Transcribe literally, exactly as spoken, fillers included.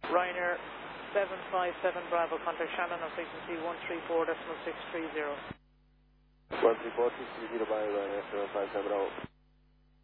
Ryanair seven five seven Bravo, contact Shannon on frequency one three four point six three zero. one three four point six three zero by Ryanair seven five seven Bravo.